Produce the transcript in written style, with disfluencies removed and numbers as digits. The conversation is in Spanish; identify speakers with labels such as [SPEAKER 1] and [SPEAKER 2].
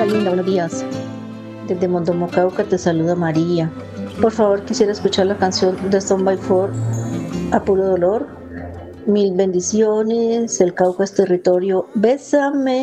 [SPEAKER 1] Hola linda, buenos días. Desde Mondomo, Cauca, te saluda María. Por favor, quisiera escuchar la canción de Stone by Four, A Puro Dolor. Mil bendiciones, el Cauca es territorio. Bésame.